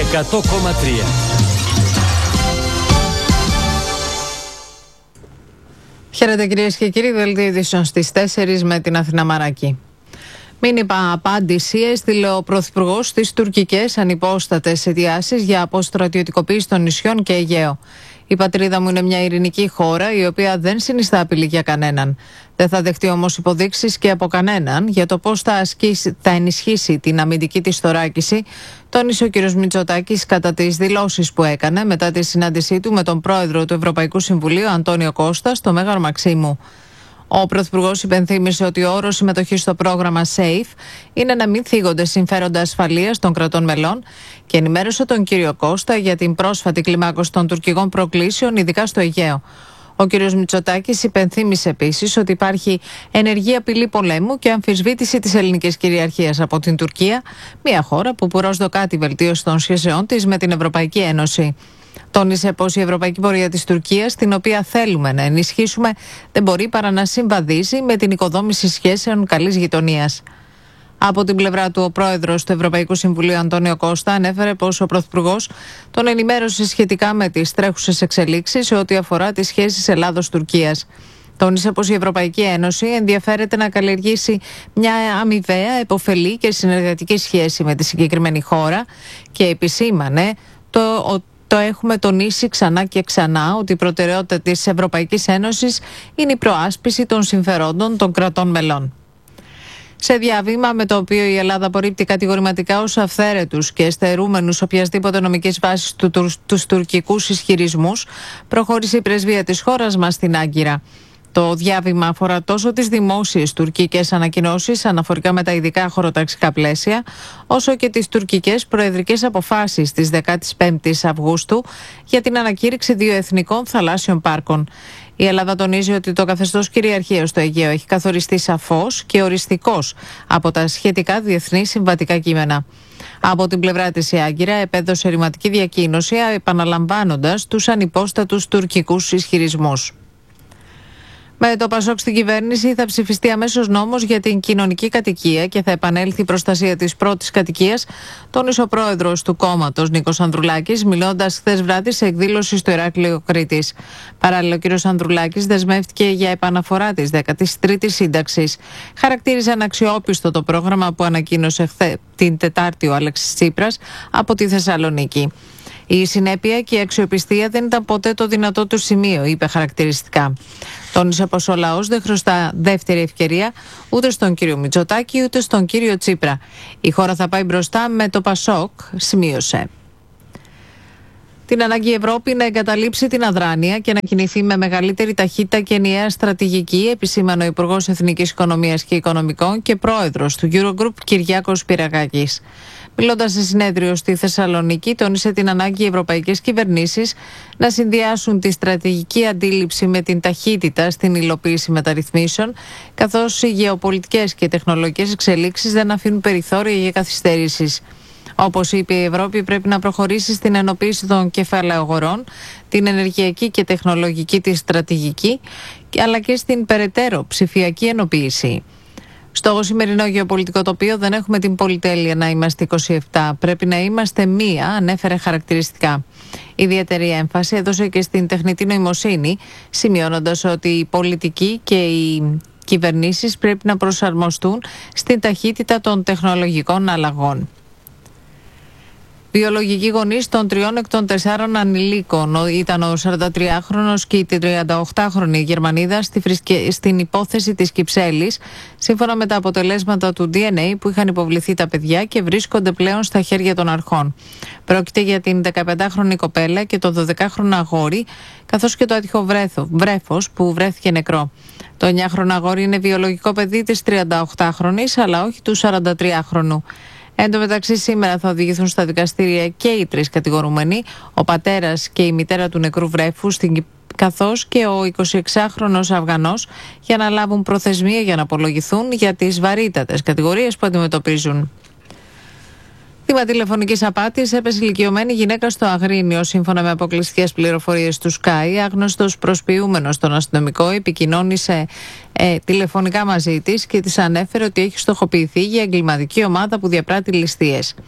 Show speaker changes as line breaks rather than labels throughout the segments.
100,3.
Χαίρετε κυρίες και κύριοι, δελτίο ειδήσεων στις 4 με την Αθηνά Μαράκη. Μήνυμα απάντηση έστειλε ο Πρωθυπουργός στις τουρκικές ανυπόστατες αιτιάσεις για αποστρατιωτικοποίηση των νησιών και Αιγαίο. Η πατρίδα μου είναι μια ειρηνική χώρα η οποία δεν συνιστά απειλή για κανέναν. Δεν θα δεχτεί όμως υποδείξεις και από κανέναν για το πώς θα ενισχύσει την αμυντική της θωράκιση, τόνισε ο κ. Μητσοτάκης κατά τις δηλώσεις που έκανε μετά τη συνάντησή του με τον πρόεδρο του Ευρωπαϊκού Συμβουλίου, Αντώνιο Κώστα, στο Μέγαρο Μαξίμου. Ο Πρωθυπουργός υπενθύμησε ότι ο όρος συμμετοχής στο πρόγραμμα SAFE είναι να μην θίγονται συμφέροντα ασφαλείας των κρατών μελών και ενημέρωσε τον κύριο Κώστα για την πρόσφατη κλιμάκωση των τουρκικών προκλήσεων, ειδικά στο Αιγαίο. Ο κ. Μητσοτάκης υπενθύμησε επίσης ότι υπάρχει ενεργή απειλή πολέμου και αμφισβήτηση της ελληνικής κυριαρχίας από την Τουρκία, μια χώρα που προσδοκά τη βελτίωση των σχέσεών της με την Ευρωπαϊκή Ένωση. Τόνισε πως η ευρωπαϊκή πορεία της Τουρκίας, την οποία θέλουμε να ενισχύσουμε, δεν μπορεί παρά να συμβαδίζει με την οικοδόμηση σχέσεων καλής γειτονίας. Από την πλευρά του, ο πρόεδρος του Ευρωπαϊκού Συμβουλίου, Αντώνιο Κώστα, ανέφερε πως ο Πρωθυπουργός τον ενημέρωσε σχετικά με τις τρέχουσες εξελίξεις σε ό,τι αφορά τις σχέσεις Ελλάδος-Τουρκίας. Τόνισε πως η Ευρωπαϊκή Ένωση ενδιαφέρεται να καλλιεργήσει μια αμοιβαία, επωφελή και συνεργατική σχέση με τη συγκεκριμένη χώρα και επισήμανε το έχουμε τονίσει ξανά και ξανά ότι η προτεραιότητα της Ευρωπαϊκής Ένωσης είναι η προάσπιση των συμφερόντων των κρατών μελών. Σε διαβήμα με το οποίο η Ελλάδα απορρίπτει κατηγορηματικά ως αυθαίρετους και στερούμενους οποιασδήποτε νομικής βάσης τους τουρκικούς ισχυρισμούς, προχώρησε η πρεσβεία της χώρας μας στην Άγκυρα. Το διάβημα αφορά τόσο τις δημόσιες τουρκικές ανακοινώσεις αναφορικά με τα ειδικά χωροταξικά πλαίσια, όσο και τις τουρκικές προεδρικές αποφάσεις της 15ης Αυγούστου για την ανακήρυξη δύο εθνικών θαλάσσιων πάρκων. Η Ελλάδα τονίζει ότι το καθεστώς κυριαρχίας στο Αιγαίο έχει καθοριστεί σαφώς και οριστικώς από τα σχετικά διεθνή συμβατικά κείμενα. Από την πλευρά της, η Άγκυρα επέδωσε ρηματική διακοίνωση επαναλαμβάνοντας τους ανυπόστατους τουρκικούς ισχυρισμούς. Με το ΠΑΣΟΚ στην κυβέρνηση θα ψηφιστεί αμέσως νόμος για την κοινωνική κατοικία και θα επανέλθει η προστασία της πρώτης κατοικίας, τόνισε ο πρόεδρος του κόμματος Νίκος Ανδρουλάκης, μιλώντας χθες βράδυ σε εκδήλωση στο Ηράκλειο Κρήτης. Παράλληλα, ο κ. Ανδρουλάκης δεσμεύτηκε για επαναφορά της 13ης σύνταξης. Χαρακτήριζε αναξιόπιστο το πρόγραμμα που ανακοίνωσε την Τετάρτη ο Αλέξης Τσίπρας από τη Θεσσαλονίκη. Η συνέπεια και η αξιοπιστία δεν ήταν ποτέ το δυνατό του σημείο, είπε χαρακτηριστικά. Τόνισε πως ο λαός δεν χρωστά δεύτερη ευκαιρία ούτε στον κύριο Μητσοτάκη ούτε στον κύριο Τσίπρα. Η χώρα θα πάει μπροστά με το ΠΑΣΟΚ, σημείωσε. Την ανάγκη η Ευρώπη να εγκαταλείψει την αδράνεια και να κινηθεί με μεγαλύτερη ταχύτητα και ενιαία στρατηγική, επισήμανε ο Υπουργός Εθνικής Οικονομίας και Οικονομικών και πρόεδρος του Eurogroup, Κυριάκος Πυραγάκης. Μιλώντας σε συνέδριο στη Θεσσαλονίκη, τόνισε την ανάγκη οι ευρωπαϊκές κυβερνήσεις να συνδυάσουν τη στρατηγική αντίληψη με την ταχύτητα στην υλοποίηση μεταρρυθμίσεων, καθώς οι γεωπολιτικές και τεχνολογικές εξελίξεις δεν αφήνουν περιθώρια για καθυστερήσεις. Όπως είπε, η Ευρώπη πρέπει να προχωρήσει στην ενοποίηση των κεφαλαίων, την ενεργειακή και τεχνολογική της στρατηγική, αλλά και στην περαιτέρω ψηφιακή ενοποίηση. Στο σημερινό γεωπολιτικό τοπίο δεν έχουμε την πολυτέλεια να είμαστε 27. Πρέπει να είμαστε μία, ανέφερε χαρακτηριστικά. Ιδιαίτερη έμφαση έδωσε και στην τεχνητή νοημοσύνη, σημειώνοντας ότι οι πολιτικοί και οι κυβερνήσεις πρέπει να προσαρμοστούν στην ταχύτητα των τεχνολογικών αλλαγών. Βιολογικοί γονείς των 3 εκ των 4 ανηλίκων ήταν ο 43χρονος και η 38χρονη Γερμανίδα στην υπόθεση της Κυψέλης, σύμφωνα με τα αποτελέσματα του DNA που είχαν υποβληθεί τα παιδιά και βρίσκονται πλέον στα χέρια των αρχών. Πρόκειται για την 15χρονη κοπέλα και το 12χρονο αγόρι, καθώς και το άτυχο βρέφος που βρέθηκε νεκρό. Το 9χρονο αγόρι είναι βιολογικό παιδί της 38χρονης, αλλά όχι του 43χρονου. Εν τω μεταξύ, σήμερα θα οδηγηθούν στα δικαστήρια και οι 3 κατηγορούμενοι, ο πατέρας και η μητέρα του νεκρού βρέφου, καθώς και ο 26χρονος Αφγανός, για να λάβουν προθεσμία για να απολογηθούν για τις βαρύτατες κατηγορίες που αντιμετωπίζουν. Θύμα τηλεφωνικής απάτης έπεσε ηλικιωμένη γυναίκα στο Αγρίνιο. Σύμφωνα με αποκλειστικές πληροφορίες του Sky, άγνωστος προσποιούμενος στον αστυνομικό επικοινώνησε τηλεφωνικά μαζί της και της ανέφερε ότι έχει στοχοποιηθεί για εγκληματική ομάδα που διαπράττει ληστείες.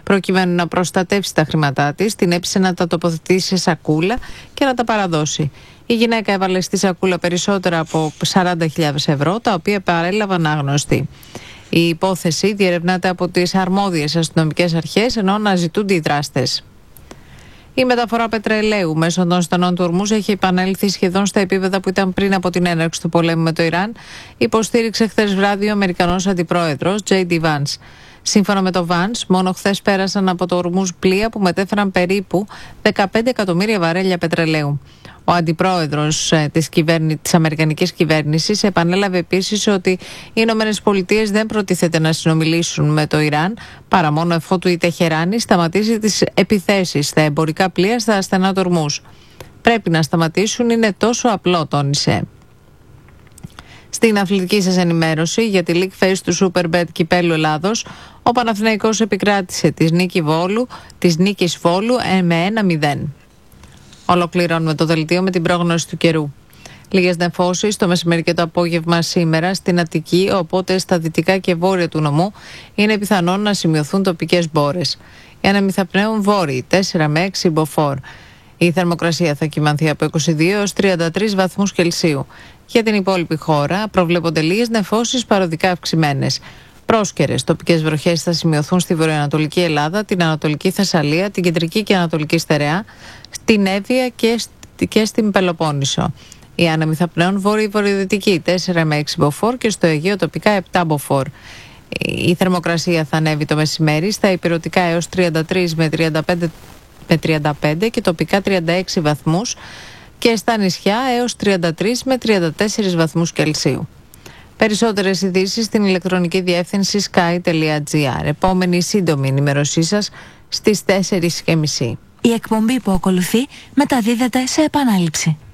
Προκειμένου να προστατεύσει τα χρήματά της, την έπεισε να τα τοποθετήσει σε σακούλα και να τα παραδώσει. Η γυναίκα έβαλε στη σακούλα περισσότερα από 40.000 ευρώ, τα οποία παρέλαβαν άγνωστοι. Η υπόθεση διερευνάται από τις αρμόδιες αστυνομικές αρχές, ενώ αναζητούνται οι δράστες. Η μεταφορά πετρελαίου μέσω των στενών του Ορμούζ έχει επανέλθει σχεδόν στα επίπεδα που ήταν πριν από την έναρξη του πολέμου με το Ιράν, υποστήριξε χθες βράδυ ο Αμερικανός αντιπρόεδρος J.D. Vance. Σύμφωνα με το Vance, μόνο χθες πέρασαν από το Ορμούζ πλοία που μετέφεραν περίπου 15 εκατομμύρια βαρέλια πετρελαίου. Ο αντιπρόεδρος της Αμερικανικής κυβέρνησης επανέλαβε επίσης ότι οι Ηνωμένες Πολιτείες δεν προτίθεται να συνομιλήσουν με το Ιράν παρά μόνο εφότου η Τεχεράνη σταματήσει τις επιθέσεις στα εμπορικά πλοία στα στενά του Ορμούζ. Πρέπει να σταματήσουν, είναι τόσο απλό, τόνισε. Στην αθλητική σας ενημέρωση για τη League Phase του Superbet Κυπέλλου Ελλάδος, ο Παναθηναϊκός επικράτησε της νίκης Βόλου με 1-0. Ολοκληρώνουμε το δελτίο με την πρόγνωση του καιρού. Λίγες νεφώσεις το μεσημέρι και το απόγευμα σήμερα στην Αττική, οπότε στα δυτικά και βόρεια του νομού είναι πιθανόν να σημειωθούν τοπικές μπόρες. Οι άνεμοι θα πνέουν βόρειοι 4 με 6 μποφόρ. Η θερμοκρασία θα κυμανθεί από 22 έως 33 βαθμούς Κελσίου. Για την υπόλοιπη χώρα προβλέπονται λίγες νεφώσεις παροδικά αυξημένες. Πρόσκαιρες τοπικές βροχές θα σημειωθούν στη βορειοανατολική Ελλάδα, την Ανατολική Θεσσαλία, την Κεντρική και Ανατολική Στερεά, στην Εύβοια και στην Πελοπόννησο. Οι άνεμοι θα πνέουν βορειοδυτική 4 με 6 μποφόρ και στο Αιγαίο τοπικά 7 μποφόρ. Η θερμοκρασία θα ανέβει το μεσημέρι στα ηπειρωτικά έως 33 με 35 και τοπικά 36 βαθμούς και στα νησιά έως 33 με 34 βαθμούς Κελσίου. Περισσότερες ειδήσεις στην ηλεκτρονική διεύθυνση sky.gr. Επόμενη σύντομη ενημέρωσή σας στις 4:30.
Η εκπομπή που ακολουθεί μεταδίδεται σε επανάληψη.